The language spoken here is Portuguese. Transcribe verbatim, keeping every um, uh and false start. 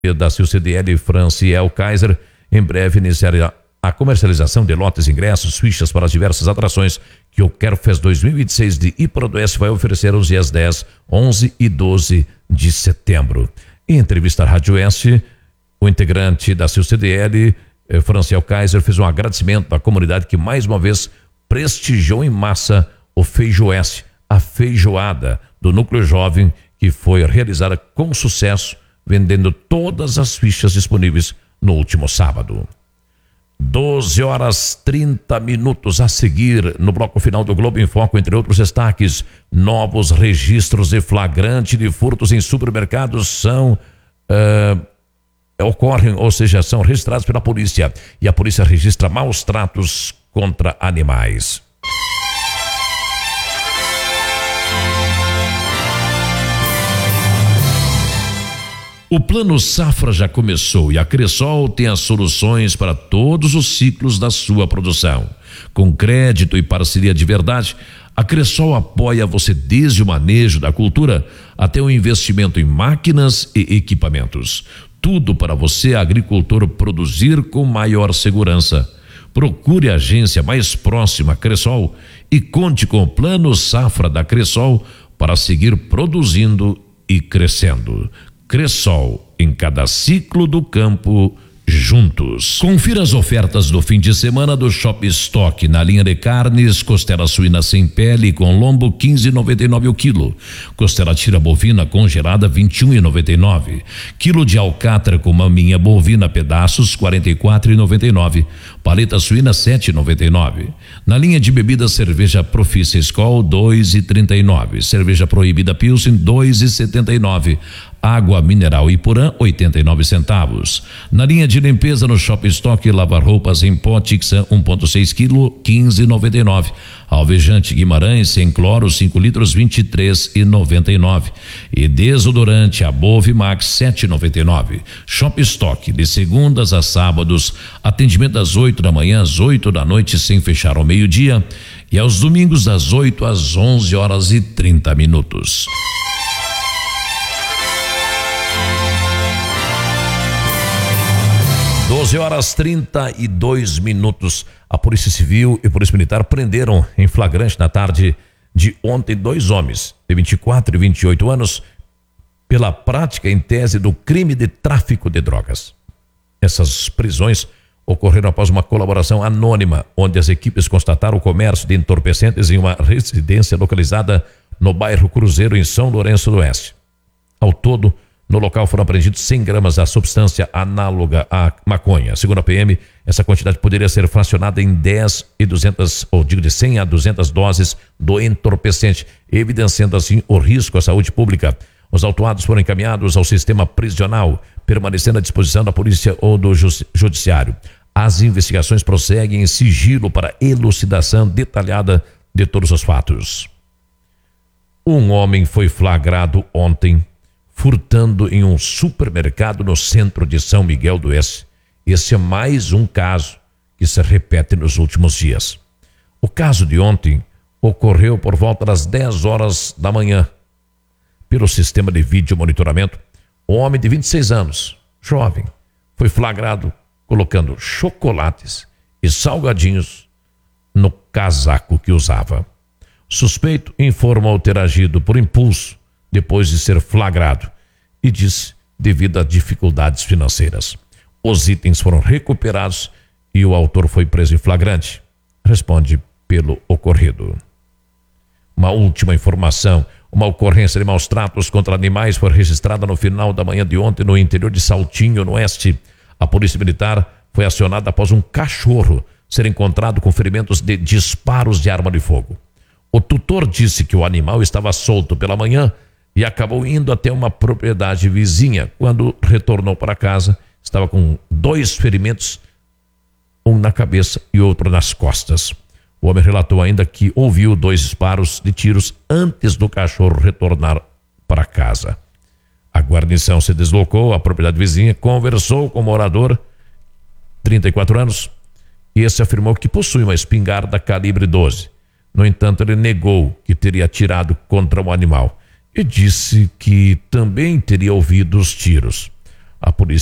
da C D L Franciel Kaiser em breve iniciará a comercialização de lotes, ingressos, fichas para as diversas atrações que o Querofest dois mil e vinte e seis de Iprodoeste vai oferecer aos dias dez, onze e doze de setembro. Em entrevista à Rádio Oeste, o integrante da C D L, Franciel Kaiser, fez um agradecimento à comunidade que mais uma vez prestigiou em massa o Feijoeste, a feijoada do Núcleo Jovem, que foi realizada com sucesso, vendendo todas as fichas disponíveis no último sábado. doze horas trinta minutos a seguir, no bloco final do Globo em Foco, entre outros destaques, novos registros de flagrante de furtos em supermercados são uh, ocorrem, ou seja, são registrados pela polícia, e a polícia registra maus tratos contra animais. O Plano Safra já começou e a Cressol tem as soluções para todos os ciclos da sua produção. Com crédito e parceria de verdade, a Cressol apoia você desde o manejo da cultura até o investimento em máquinas e equipamentos. Tudo para você, agricultor, produzir com maior segurança. Procure a agência mais próxima à Cressol e conte com o Plano Safra da Cressol para seguir produzindo e crescendo. Cressol, em cada ciclo do campo, juntos. Confira as ofertas do fim de semana do Shop Stock na linha de carnes: costela suína sem pele com lombo quinze reais e noventa e nove centavos o quilo, costela tira bovina congelada vinte e um reais e noventa e nove centavos, quilo de alcatra com maminha bovina pedaços quarenta e quatro reais e noventa e nove centavos, paleta suína sete reais e noventa e nove centavos. Na linha de bebidas, cerveja Profissa Skol dois reais e trinta e nove centavos, cerveja Proibida Pilsen dois reais e setenta e nove centavos, água mineral Ipurã oitenta e nove centavos. Na linha de limpeza no Shop Stock, lavar roupas em pó Tixan um vírgula seis quilos quinze reais e noventa e nove centavos. Alvejante Guimarães sem cloro cinco litros vinte e três reais e noventa e nove centavos. E desodorante Above Max sete reais e noventa e nove centavos. Shop Stock de segundas a sábados, atendimento das oito da manhã às oito da noite sem fechar ao meio-dia, e aos domingos das oito às onze horas e trinta minutos. doze horas trinta e dois minutos. A Polícia Civil e Polícia Militar prenderam em flagrante na tarde de ontem dois homens de vinte e quatro e vinte e oito anos pela prática em tese do crime de tráfico de drogas. Essas prisões ocorreram após uma colaboração anônima, onde as equipes constataram o comércio de entorpecentes em uma residência localizada no bairro Cruzeiro, em São Lourenço do Oeste. Ao todo, no local foram apreendidos cem gramas da substância análoga à maconha. Segundo a P M, essa quantidade poderia ser fracionada em dez e duzentas, ou digo de cem a duzentas doses do entorpecente, evidenciando assim o risco à saúde pública. Os autuados foram encaminhados ao sistema prisional, permanecendo à disposição da polícia ou do judiciário. As investigações prosseguem em sigilo para elucidação detalhada de todos os fatos. Um homem foi flagrado ontem furtando em um supermercado no centro de São Miguel do Oeste. Esse é mais um caso que se repete nos últimos dias. O caso de ontem ocorreu por volta das dez horas da manhã. Pelo sistema de vídeo monitoramento, um homem de vinte e seis anos, jovem, foi flagrado colocando chocolates e salgadinhos no casaco que usava. O suspeito informou ter agido por impulso depois de ser flagrado e disse devido a dificuldades financeiras. Os itens foram recuperados e o autor foi preso em flagrante. Responde pelo ocorrido. Uma última informação: uma ocorrência de maus tratos contra animais foi registrada no final da manhã de ontem no interior de Saltinho, no Oeste. A Polícia Militar foi acionada após um cachorro ser encontrado com ferimentos de disparos de arma de fogo. O tutor disse que o animal estava solto pela manhã e acabou indo até uma propriedade vizinha. Quando retornou para casa, estava com dois ferimentos, um na cabeça e outro nas costas. O homem relatou ainda que ouviu dois disparos de tiros antes do cachorro retornar para casa. A guarnição se deslocou à propriedade vizinha, conversou com o morador, trinta e quatro anos, e esse afirmou que possui uma espingarda calibre doze. No entanto, ele negou que teria atirado contra o animal e disse que também teria ouvido os tiros. A polícia